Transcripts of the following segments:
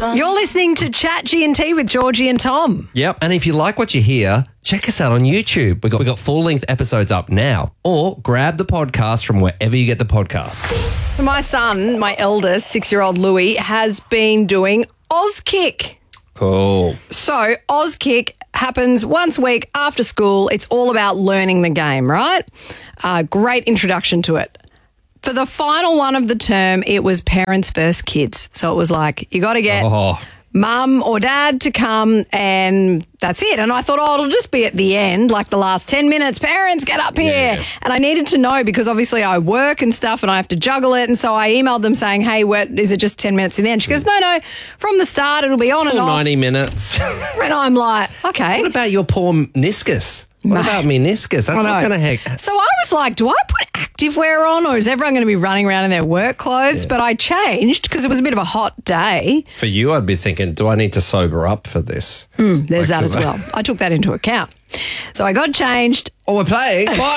You're listening to Chat G&T with Georgie and Tom. Yep. And if you like what you hear, check us out on YouTube. We got full-length episodes up now. Or grab the podcast from wherever you get the podcasts. So my son, my eldest, 6-year-old Louis, has been doing Auskick. Cool. So Auskick happens once a week after school. It's all about learning the game, right? Great introduction to it. For the final one of the term, it was parents versus kids. So it was like, you got to get mum or dad to come and that's it. And I thought, it'll just be at the end, like the last 10 minutes, parents get up here. Yeah. And I needed to know because obviously I work and stuff and I have to juggle it. And so I emailed them saying, hey, is it just 10 minutes in the end? She goes, no, from the start it'll be on and off. 90 minutes. And I'm like, okay. What about your poor meniscus? What about meniscus? That's not going to heck. So I was like, do I put activewear on or is everyone going to be running around in their work clothes? Yeah. But I changed because it was a bit of a hot day. For you, I'd be thinking, do I need to sober up for this? There's that as well. I took that into account. So I got changed. Oh, we're playing? What?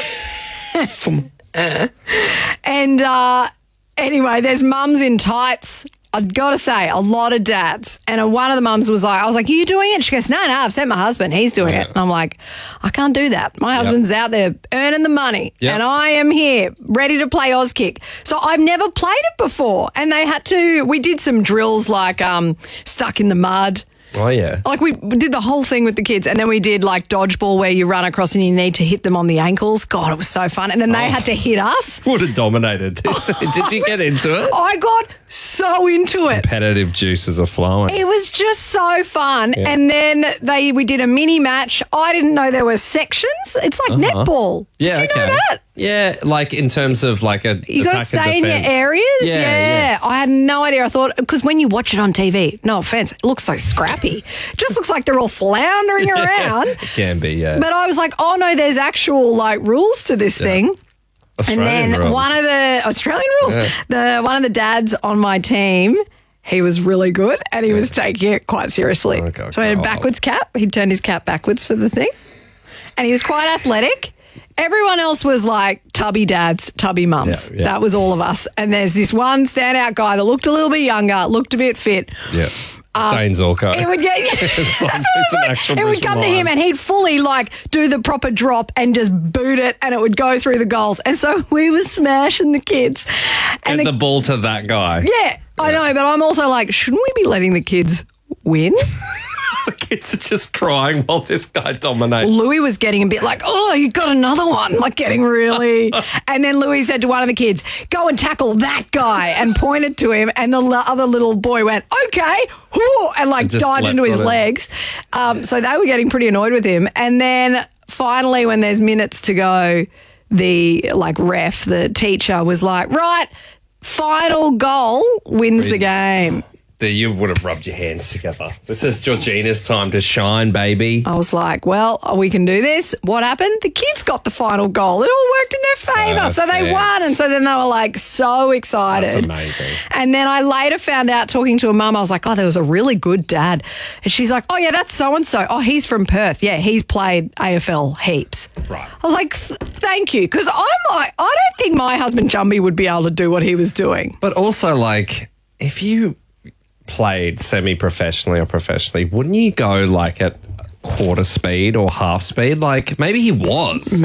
And anyway, there's mums in tights. I've got to say, a lot of dads. And one of the mums was like, I was like, are you doing it? She goes, no, I've sent my husband. He's doing it. And I'm like, I can't do that. My husband's out there earning the money and I am here ready to play Auskick. So I've never played it before. And we did some drills like stuck in the mud. Oh, yeah. Like we did the whole thing with the kids and then we did like dodgeball where you run across and you need to hit them on the ankles. God, it was so fun. And then they had to hit us. Would have dominated this. Did you get into it? I got so into it. Competitive juices are flowing. It was just so fun. Yeah. And then we did a mini match. I didn't know there were sections. It's like netball. Did you know that? Yeah, like in terms of like you got to stay in your areas. Yeah, I had no idea. I thought because when you watch it on TV, no offense, it looks so scrappy. It just looks like they're all floundering around. It can be, yeah. But I was like, oh no, there's actual like rules to this thing. Australian rules. One of the Australian rules, one of the dads on my team, he was really good and he was taking it quite seriously. Okay, so he had a backwards cap. He turned his cap backwards for the thing, and he was quite athletic. Everyone else was like tubby dads, tubby mums. Yeah. That was all of us. And there's this one standout guy that looked a little bit younger, looked a bit fit. Yeah. Stain Zorko. It would come to him and he'd fully like do the proper drop and just boot it and it would go through the goals. And so we were smashing the kids. And the ball to that guy. Yeah, I know. But I'm also like, shouldn't we be letting the kids win? The kids are just crying while this guy dominates. Louis was getting a bit like, oh, you got another one, like getting really. And then Louis said to one of the kids, go and tackle that guy, and pointed to him. And the other little boy went, okay, and like dived into his legs. So they were getting pretty annoyed with him. And then finally, when there's minutes to go, the like ref, the teacher was like, right, final goal wins the game. You would have rubbed your hands together. This is Georgina's time to shine, baby. I was like, well, we can do this. What happened? The kids got the final goal. It all worked in their favour. So they won. And so then they were like so excited. That's amazing. And then I later found out talking to a mum, I was like, oh, there was a really good dad. And she's like, oh, yeah, that's so-and-so. Oh, he's from Perth. Yeah, he's played AFL heaps. Right. I was like, thank you. Because I'm like, I don't think my husband Jumbie would be able to do what he was doing. But also, like, if you played semi-professionally or professionally, wouldn't you go like at quarter speed or half speed? Like maybe he was.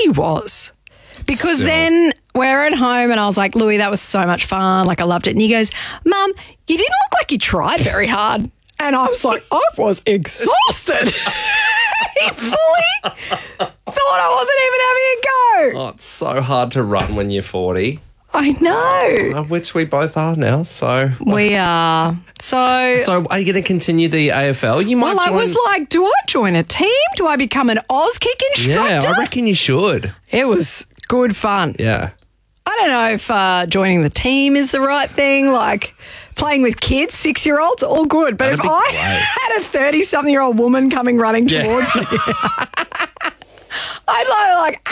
Because then we're at home and I was like, Louis, that was so much fun. Like I loved it. And he goes, Mum, you didn't look like you tried very hard. And I was like, I was exhausted. He fully thought I wasn't even having a go. Oh, it's so hard to run when you're 40. I know. Which we both are now, so. We are. So are you going to continue the AFL? You might I was like, do I join a team? Do I become an Auskick instructor? Yeah, I reckon you should. It was good fun. Yeah. I don't know if joining the team is the right thing, like playing with kids, 6-year-olds, all good. But if I had a 30-something-year-old woman coming running towards me, I'd like,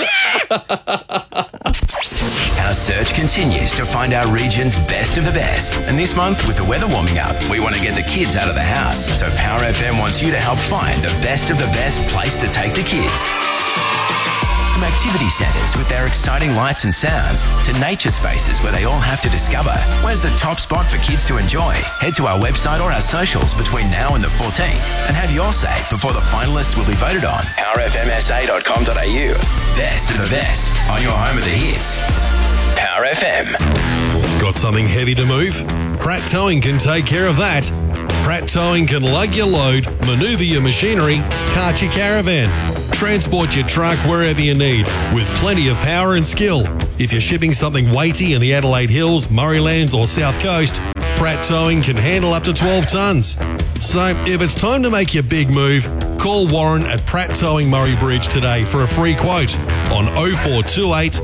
Our search continues to find our region's best of the best. And this month, with the weather warming up, we want to get the kids out of the house. So Power FM wants you to help find the best of the best place to take the kids. From activity centres with their exciting lights and sounds to nature spaces where they all have to discover where's the top spot for kids to enjoy. Head to our website or our socials between now and the 14th and have your say before the finalists will be voted on. powerfmsa.com.au. Best of the best on your home of the hits. Power FM. Got something heavy to move? Pratt Towing can take care of that. Pratt Towing can lug your load, manoeuvre your machinery, cart your caravan, transport your truck wherever you need with plenty of power and skill. If you're shipping something weighty in the Adelaide Hills, Murraylands or South Coast, Pratt Towing can handle up to 12 tonnes. So if it's time to make your big move, call Warren at Pratt Towing Murray Bridge today for a free quote on 0428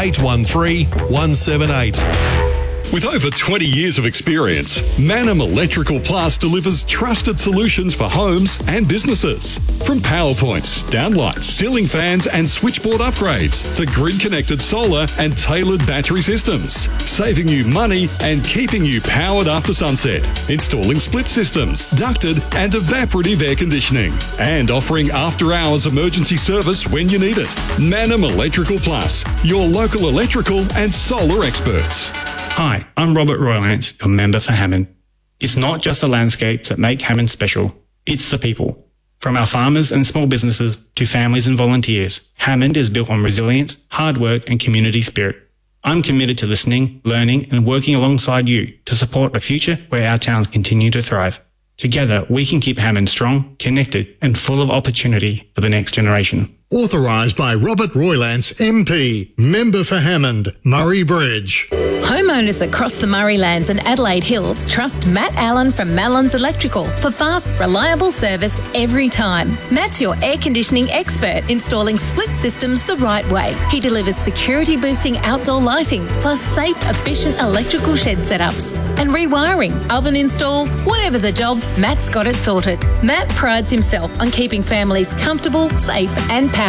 813 178. With over 20 years of experience, Manum Electrical Plus delivers trusted solutions for homes and businesses. From power points, downlights, ceiling fans and switchboard upgrades to grid-connected solar and tailored battery systems, saving you money and keeping you powered after sunset. Installing split systems, ducted and evaporative air conditioning, and offering after-hours emergency service when you need it. Manum Electrical Plus, your local electrical and solar experts. Hi, I'm Robert Roylance, your member for Hammond. It's not just the landscapes that make Hammond special, it's the people. From our farmers and small businesses to families and volunteers, Hammond is built on resilience, hard work and community spirit. I'm committed to listening, learning and working alongside you to support a future where our towns continue to thrive. Together, we can keep Hammond strong, connected and full of opportunity for the next generation. Authorised by Robert Roylance, MP, member for Hammond, Murray Bridge. Homeowners across the Murraylands and Adelaide Hills trust Matt Allen from Mallon's Electrical for fast, reliable service every time. Matt's your air conditioning expert, installing split systems the right way. He delivers security-boosting outdoor lighting, plus safe, efficient electrical shed setups. And rewiring, oven installs, whatever the job, Matt's got it sorted. Matt prides himself on keeping families comfortable, safe and powered.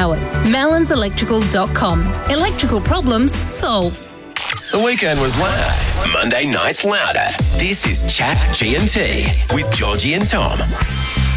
MallonsElectrical.com. Electrical problems solved. The weekend was loud. Monday night's louder. This is Chat GMT with Georgie and Tom.